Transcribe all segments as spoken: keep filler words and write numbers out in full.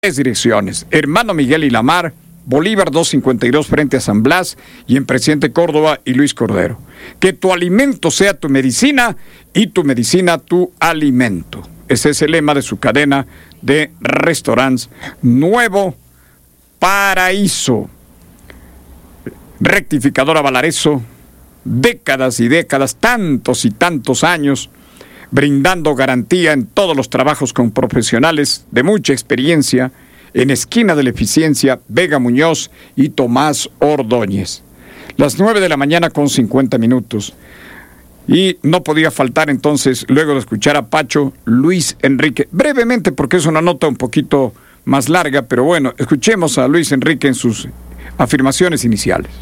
Tres direcciones: Hermano Miguel y Lamar, Bolívar doscientos cincuenta y dos frente a San Blas, y en Presidente Córdoba y Luis Cordero. Que tu alimento sea tu medicina y tu medicina tu alimento. Ese es el lema de su cadena de restaurantes Nuevo Paraíso. Rectificadora Valareso, décadas y décadas, tantos y tantos años, brindando garantía en todos los trabajos con profesionales de mucha experiencia, en Esquina de la Eficiencia, Vega Muñoz y Tomás Ordóñez. Las nueve de la mañana con cincuenta minutos. Y no podía faltar entonces, luego de escuchar a Pacho, Luis Enrique. Brevemente, porque es una nota un poquito más larga, pero bueno, escuchemos a Luis Enrique en sus afirmaciones iniciales.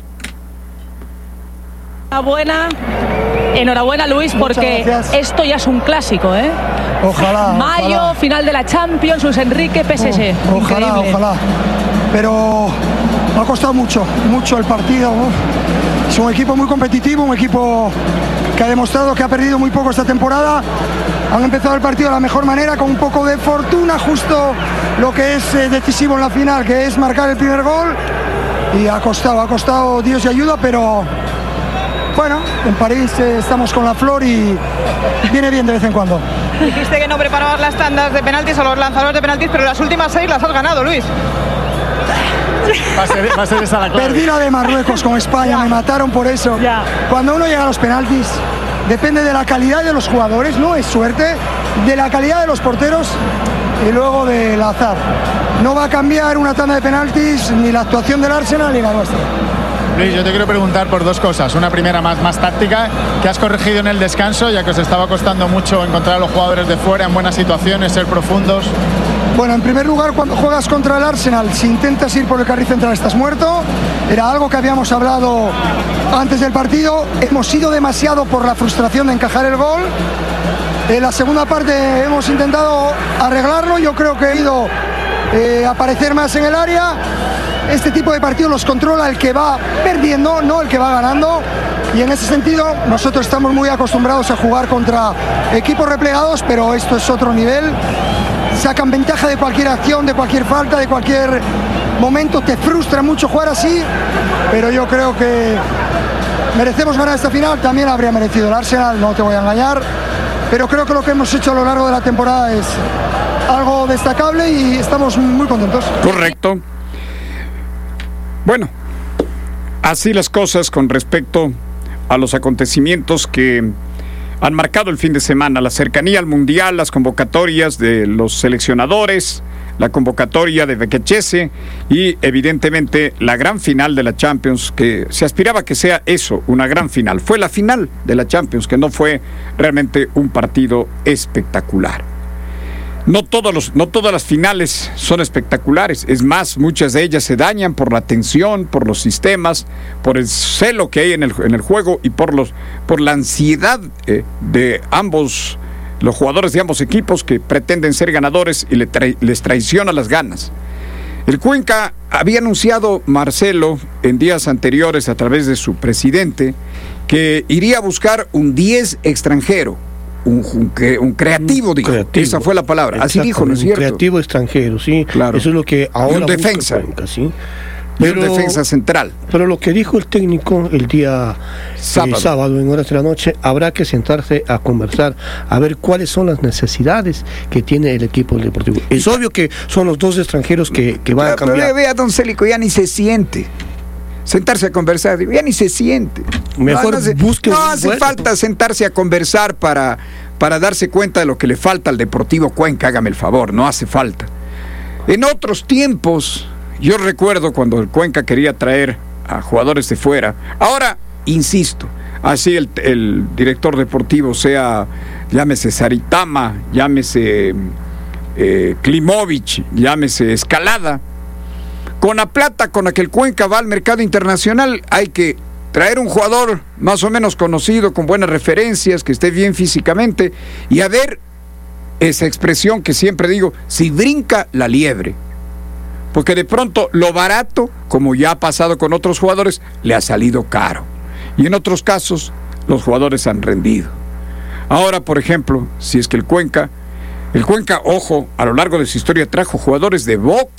Enhorabuena, enhorabuena Luis, porque esto ya es un clásico, ¿eh? Ojalá. Mayo, ojalá. Final de la Champions, Luis Enrique, P S G. Oh, ojalá, Increíble. ojalá. Pero me ha costado mucho, mucho el partido, ¿no? Es un equipo muy competitivo, un equipo que ha demostrado que ha perdido muy poco esta temporada. Han empezado el partido de la mejor manera, con un poco de fortuna, justo lo que es eh, decisivo en la final, que es marcar el primer gol. Y ha costado, ha costado Dios y ayuda, pero bueno, en París eh, estamos con la flor y viene bien de vez en cuando. Dijiste que no preparabas las tandas de penaltis o los lanzadores de penaltis, pero las últimas seis las has ganado, Luis. Va a ser, va a ser esa la clave. Perdí la de Marruecos con España, me mataron por eso. Ya. Cuando uno llega a los penaltis, depende de la calidad de los jugadores, no es suerte, de la calidad de los porteros y luego del azar. No va a cambiar una tanda de penaltis ni la actuación del Arsenal ni la nuestra. Luis, yo te quiero preguntar por dos cosas. Una primera más, más táctica, que has corregido en el descanso, ya que os estaba costando mucho encontrar a los jugadores de fuera en buenas situaciones, ser profundos. Bueno, en primer lugar, cuando juegas contra el Arsenal, si intentas ir por el carril central estás muerto. Era algo que habíamos hablado antes del partido. Hemos ido demasiado por la frustración de encajar el gol. En la segunda parte hemos intentado arreglarlo. Yo creo que he ido eh, a aparecer más en el área. Este tipo de partidos los controla el que va perdiendo, no el que va ganando. Y en ese sentido, nosotros estamos muy acostumbrados a jugar contra equipos replegados, pero esto es otro nivel. Sacan ventaja de cualquier acción, de cualquier falta, de cualquier momento. Te frustra mucho jugar así, pero yo creo que merecemos ganar esta final. También habría merecido el Arsenal, no te voy a engañar. Pero creo que lo que hemos hecho a lo largo de la temporada es algo destacable y estamos muy contentos. Correcto. Bueno, así las cosas con respecto a los acontecimientos que han marcado el fin de semana: la cercanía al Mundial, las convocatorias de los seleccionadores, la convocatoria de Bequechese y evidentemente la gran final de la Champions, que se aspiraba que sea eso, una gran final. Fue la final de la Champions, que no fue realmente un partido espectacular. No, todos los, no todas las finales son espectaculares. Es más, muchas de ellas se dañan por la tensión, por los sistemas, por el celo que hay en el, en el juego y por, los, por la ansiedad eh, de ambos, los jugadores de ambos equipos, que pretenden ser ganadores y le tra- les traiciona las ganas. El Cuenca había anunciado, Marcelo, en días anteriores a través de su presidente, que iría a buscar un diez extranjero. Un, un, un creativo, dijo. Creativo. Esa fue la palabra. Así dijo, ¿no es Un cierto? creativo extrañero, sí. Claro. Eso es lo que ahora un defensa. busca Cuenca, sí. Pero, y un defensa central. Pero lo que dijo el técnico el día sábado. Eh, sábado en horas de la noche, habrá que sentarse a conversar, a ver cuáles son las necesidades que tiene el equipo del Deportivo. Es obvio que son los dos extranjeros que, que van pero, a cambiar. Pero vea, don Célico, ya ni se siente. Sentarse a conversar, ya ni se siente. Mejor no, no, se, busque no hace bueno. falta sentarse a conversar para, para darse cuenta de lo que le falta al Deportivo Cuenca, hágame el favor, no hace falta. En otros tiempos, yo recuerdo cuando el Cuenca quería traer a jugadores de fuera. Ahora, insisto, así el, el director deportivo sea, llámese Saritama, llámese eh, Klimovic, llámese Escalada, con la plata con la que el Cuenca va al mercado internacional, hay que traer un jugador más o menos conocido, con buenas referencias, que esté bien físicamente, y a ver esa expresión que siempre digo, si brinca la liebre. Porque de pronto lo barato, como ya ha pasado con otros jugadores, le ha salido caro. Y en otros casos, los jugadores han rendido. Ahora, por ejemplo, si es que el Cuenca El Cuenca, ojo, a lo largo de su historia trajo jugadores de Boca